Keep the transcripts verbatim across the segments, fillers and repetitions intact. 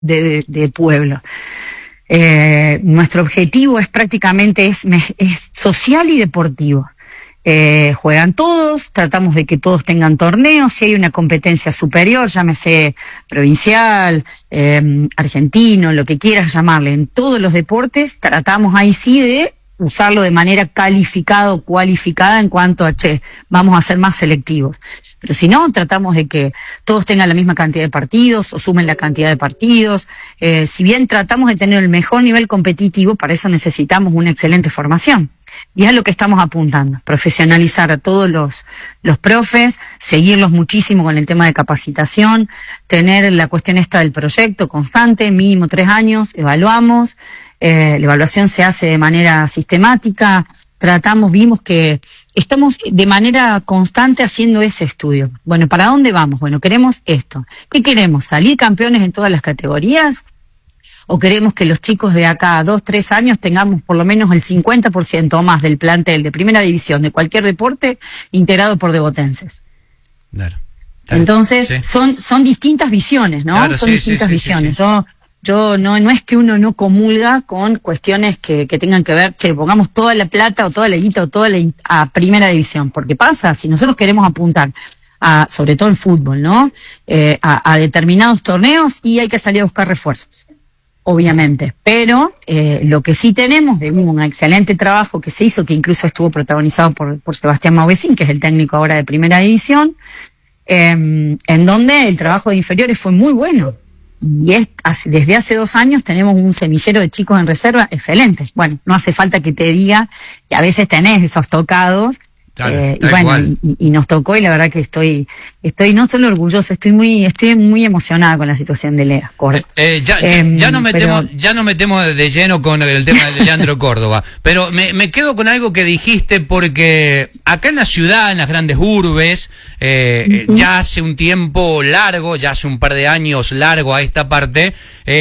de, de, de pueblo. Eh, nuestro objetivo es prácticamente es, es social y deportivo. Eh, juegan todos, tratamos de que todos tengan torneos, si hay una competencia superior, llámese provincial, eh, argentino, lo que quieras llamarle, en todos los deportes, tratamos ahí sí de usarlo de manera calificada o cualificada en cuanto a, che, vamos a ser más selectivos. Pero si no, tratamos de que todos tengan la misma cantidad de partidos o sumen la cantidad de partidos. Eh, si bien tratamos de tener el mejor nivel competitivo, para eso necesitamos una excelente formación. Y es lo que estamos apuntando, profesionalizar a todos los, los profes, seguirlos muchísimo con el tema de capacitación, tener la cuestión esta del proyecto constante, mínimo tres años, evaluamos, eh, la evaluación se hace de manera sistemática, tratamos, vimos que estamos de manera constante haciendo ese estudio. Bueno, ¿para dónde vamos? Bueno, queremos esto. ¿Qué queremos? ¿Salir campeones en todas las categorías? ¿O queremos que los chicos de acá a dos, tres años tengamos por lo menos el cincuenta por ciento o más del plantel de primera división de cualquier deporte integrado por devotenses? Claro. Entonces, sí. son son distintas visiones, ¿no? Claro, son sí, distintas sí, sí, visiones. Sí, sí. Yo yo no no es que uno no comulga con cuestiones que, que tengan que ver, che, pongamos toda la plata o toda la guita o toda la a primera división. Porque pasa, si nosotros queremos apuntar a, sobre todo el fútbol, ¿no? Eh, a, a determinados torneos y hay que salir a buscar refuerzos. Obviamente, pero eh, lo que sí tenemos de un excelente trabajo que se hizo, que incluso estuvo protagonizado por, por Sebastián Mauvecín, que es el técnico ahora de Primera División, eh, en donde el trabajo de inferiores fue muy bueno. Y es, hace, desde hace dos años tenemos un semillero de chicos en reserva excelentes. Bueno, no hace falta que te diga que a veces tenés esos tocados. Claro, eh, y bueno, y, y nos tocó y la verdad que estoy estoy no solo orgullosa, estoy muy estoy muy emocionada con la situación de Lea Córdoba. Eh, eh, ya, eh, ya, nos metemos, pero... ya nos metemos de lleno con el tema de Leandro Córdoba, pero me, me quedo con algo que dijiste porque acá en la ciudad, en las grandes urbes, eh, uh-huh. ya hace un tiempo largo, ya hace un par de años largo a esta parte,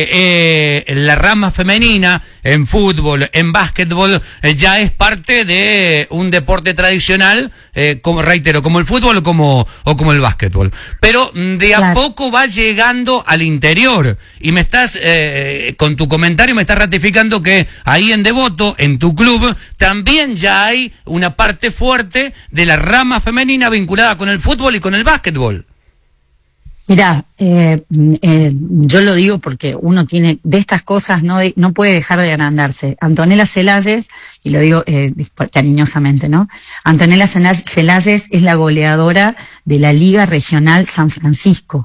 eh, eh, la rama femenina en fútbol, en básquetbol, eh, ya es parte de un deporte tradicional, eh, como reitero, como el fútbol o como, o como el básquetbol. Pero de a claro. poco va llegando al interior. Y me estás, eh, con tu comentario me estás ratificando que ahí en Devoto, en tu club, también ya hay una parte fuerte de la rama femenina vinculada con el fútbol y con el básquetbol. Mirá, eh, eh, yo lo digo porque uno tiene, de estas cosas no de, no puede dejar de agrandarse. Antonella Celayes, y lo digo eh, cariñosamente, ¿no? Antonella Celayes es la goleadora de la Liga Regional San Francisco.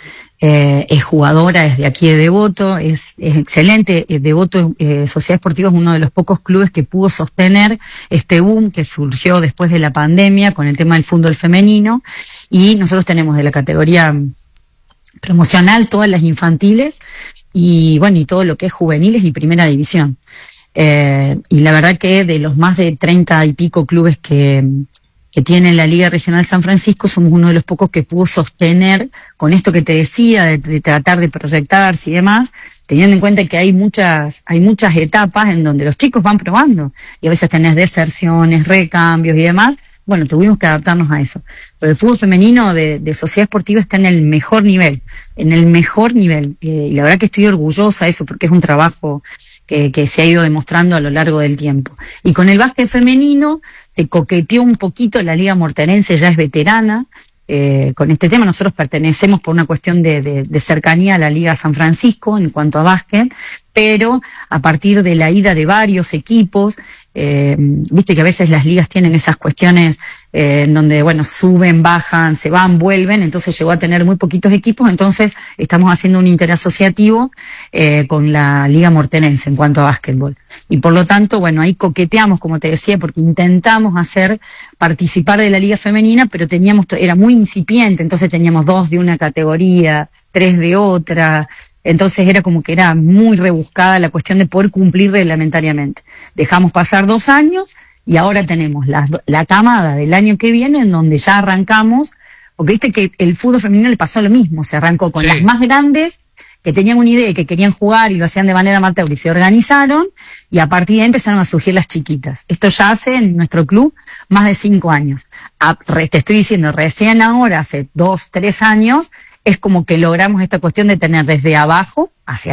Eh, es jugadora desde aquí de Devoto, es, es excelente. Eh, Devoto eh, Sociedad Esportiva es uno de los pocos clubes que pudo sostener este boom que surgió después de la pandemia con el tema del fútbol femenino, y nosotros tenemos de la categoría promocional todas las infantiles y bueno, y todo lo que es juveniles y primera división. Eh, y la verdad que de los más de treinta y pico clubes que, que tiene la Liga Regional San Francisco, somos uno de los pocos que pudo sostener con esto que te decía, de, de tratar de proyectarse y demás, teniendo en cuenta que hay muchas, hay muchas etapas en donde los chicos van probando, y a veces tenés deserciones, recambios y demás. Bueno, tuvimos que adaptarnos a eso. Pero el fútbol femenino de, de Sociedad Esportiva está en el mejor nivel, en el mejor nivel. Eh, y la verdad que estoy orgullosa de eso porque es un trabajo que, que se ha ido demostrando a lo largo del tiempo. Y con el básquet femenino se coqueteó un poquito, la Liga Morterense ya es veterana. Eh, con este tema nosotros pertenecemos por una cuestión de, de, de cercanía a la Liga San Francisco en cuanto a básquet, pero a partir de la ida de varios equipos, eh, viste que a veces las ligas tienen esas cuestiones eh, en donde, bueno, suben, bajan, se van, vuelven, entonces llegó a tener muy poquitos equipos, entonces estamos haciendo un interasociativo eh, con la Liga Mortenense en cuanto a básquetbol. Y por lo tanto, bueno, ahí coqueteamos, como te decía, porque intentamos hacer participar de la Liga Femenina, pero teníamos, era muy incipiente, entonces teníamos dos de una categoría, tres de otra. Entonces era como que era muy rebuscada la cuestión de poder cumplir reglamentariamente. Dejamos pasar dos años y ahora tenemos la, la camada del año que viene en donde ya arrancamos, porque viste que el fútbol femenino le pasó lo mismo, se arrancó con sí. las más grandes que tenían una idea y que querían jugar y lo hacían de manera amateur y se organizaron, y a partir de ahí empezaron a surgir las chiquitas. Esto ya hace en nuestro club más de cinco años. A, re, te estoy diciendo, recién ahora, hace dos, tres años, es como que logramos esta cuestión de tener desde abajo hace